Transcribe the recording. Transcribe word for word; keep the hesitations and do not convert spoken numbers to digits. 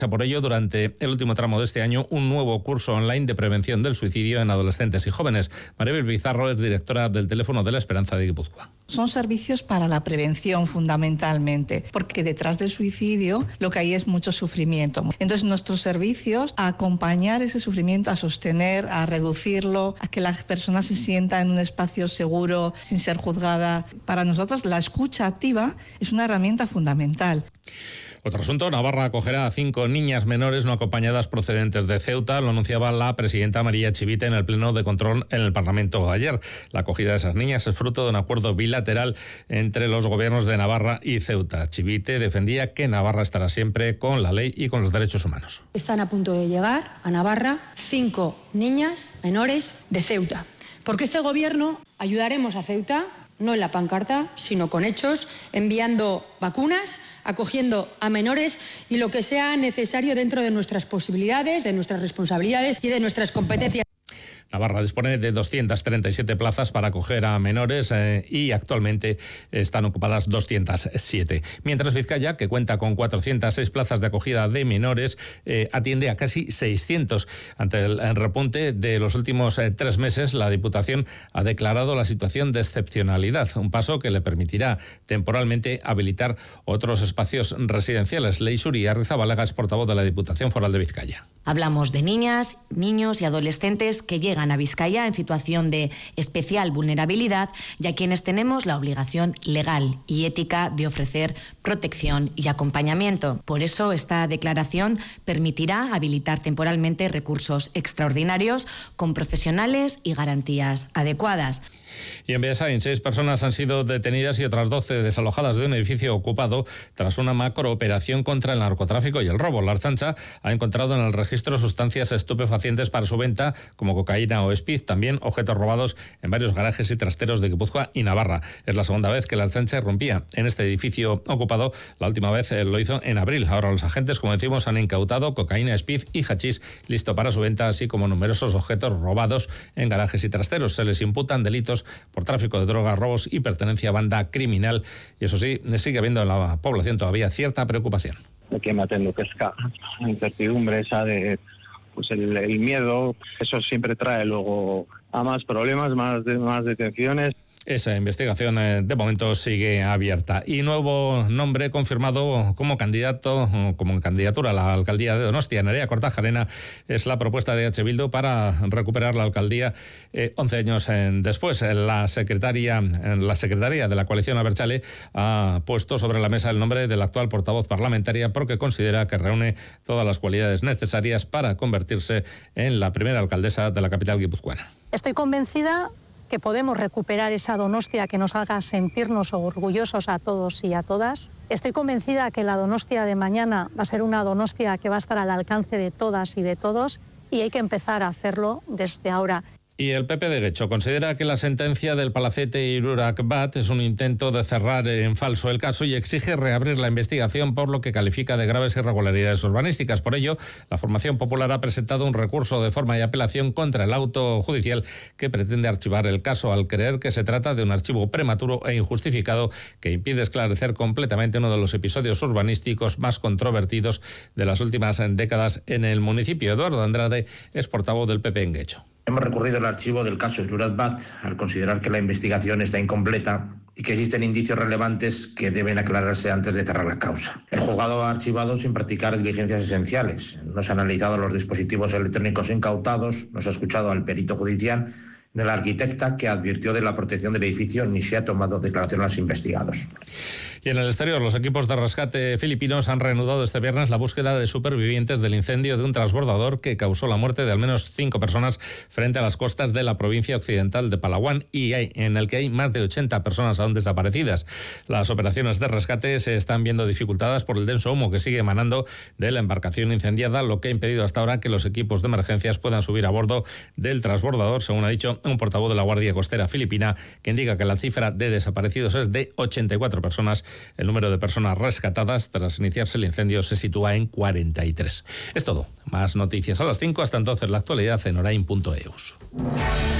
Por ello, durante el último tramo de este año, un nuevo curso online de prevención del suicidio en adolescentes y jóvenes. Maribel Bizarro es directora del Teléfono de la Esperanza de Guipúzcoa. Son servicios para la prevención fundamentalmente, porque detrás del suicidio lo que hay es mucho sufrimiento. Entonces nuestros servicios a acompañar ese sufrimiento, a sostener, a reducirlo, a que la persona se sienta en un espacio seguro, sin ser juzgada. Para nosotros la escucha activa es una herramienta fundamental. Otro asunto, Navarra acogerá a cinco niñas menores no acompañadas procedentes de Ceuta, lo anunciaba la presidenta María Chivite en el Pleno de Control en el Parlamento ayer. La acogida de esas niñas es fruto de un acuerdo bilateral entre los gobiernos de Navarra y Ceuta. Chivite defendía que Navarra estará siempre con la ley y con los derechos humanos. Están a punto de llegar a Navarra cinco niñas menores de Ceuta, porque este gobierno ayudaremos a Ceuta, no en la pancarta, sino con hechos, enviando vacunas, acogiendo a menores y lo que sea necesario dentro de nuestras posibilidades, de nuestras responsabilidades y de nuestras competencias. Navarra dispone de doscientas treinta y siete plazas para acoger a menores eh, y actualmente están ocupadas doscientas siete. Mientras Vizcaya, que cuenta con cuatrocientas seis plazas de acogida de menores, eh, atiende a casi seiscientos. Ante el, el repunte de los últimos eh, tres meses, la Diputación ha declarado la situación de excepcionalidad, un paso que le permitirá temporalmente habilitar otros espacios residenciales. Leisuri Arrizabalaga es portavoz de la Diputación Foral de Vizcaya. Hablamos de niñas, niños y adolescentes que llegan a Vizcaya en situación de especial vulnerabilidad y a quienes tenemos la obligación legal y ética de ofrecer protección y acompañamiento. Por eso, esta declaración permitirá habilitar temporalmente recursos extraordinarios con profesionales y garantías adecuadas. Y en Beasain, seis personas han sido detenidas y otras doce desalojadas de un edificio ocupado tras una macrooperación contra el narcotráfico y el robo. La Ertzaintza ha encontrado en el registro sustancias estupefacientes para su venta, como cocaína o speed, también objetos robados en varios garajes y trasteros de Guipúzcoa y Navarra. Es la segunda vez que la Ertzaintza irrumpía en este edificio ocupado. La última vez lo hizo en abril. Ahora los agentes, como decimos, han incautado cocaína, speed y hachís listo para su venta, así como numerosos objetos robados en garajes y trasteros. Se les imputan delitos por tráfico de drogas, robos y pertenencia a banda criminal. Y eso sí, sigue habiendo en la población todavía cierta preocupación. Hay que matar lo que es la incertidumbre esa de pues el, el miedo. Eso siempre trae luego a más problemas, más, de, más detenciones. Esa investigación eh, de momento sigue abierta. Y nuevo nombre confirmado como candidato, como candidatura a la alcaldía de Donostia. Nerea Kortajarena es la propuesta de H. Bildu para recuperar la alcaldía eh, once años eh, después. La secretaria, la secretaria de la coalición Abertzale ha puesto sobre la mesa el nombre del actual portavoz parlamentaria porque considera que reúne todas las cualidades necesarias para convertirse en la primera alcaldesa de la capital guipuzcoana. Estoy convencida que podemos recuperar esa Donostia que nos haga sentirnos orgullosos a todos y a todas. Estoy convencida que la Donostia de mañana va a ser una Donostia que va a estar al alcance de todas y de todos y hay que empezar a hacerlo desde ahora. Y el P P de Guecho considera que la sentencia del Palacete Irurak Bat es un intento de cerrar en falso el caso y exige reabrir la investigación por lo que califica de graves irregularidades urbanísticas. Por ello, la formación popular ha presentado un recurso de forma y apelación contra el auto judicial que pretende archivar el caso al creer que se trata de un archivo prematuro e injustificado que impide esclarecer completamente uno de los episodios urbanísticos más controvertidos de las últimas décadas en el municipio. Eduardo Andrade es portavoz del P P en Guecho. Hemos recurrido al archivo del caso Irurak Bat al considerar que la investigación está incompleta y que existen indicios relevantes que deben aclararse antes de cerrar la causa. El juzgado ha archivado sin practicar diligencias esenciales. No se han analizado los dispositivos electrónicos incautados, no se ha escuchado al perito judicial ni a la arquitecta que advirtió de la protección del edificio, ni se ha tomado declaración a los investigados. Y en el exterior, los equipos de rescate filipinos han reanudado este viernes la búsqueda de supervivientes del incendio de un transbordador que causó la muerte de al menos cinco personas frente a las costas de la provincia occidental de Palawan y en el que hay más de ochenta personas aún desaparecidas. Las operaciones de rescate se están viendo dificultadas por el denso humo que sigue emanando de la embarcación incendiada, lo que ha impedido hasta ahora que los equipos de emergencias puedan subir a bordo del transbordador, según ha dicho un portavoz de la Guardia Costera filipina, que indica que la cifra de desaparecidos es de ochenta y cuatro personas. El número de personas rescatadas tras iniciarse el incendio se sitúa en cuarenta y tres. Es todo. Más noticias a las cinco. Hasta entonces, la actualidad en orain punto eus.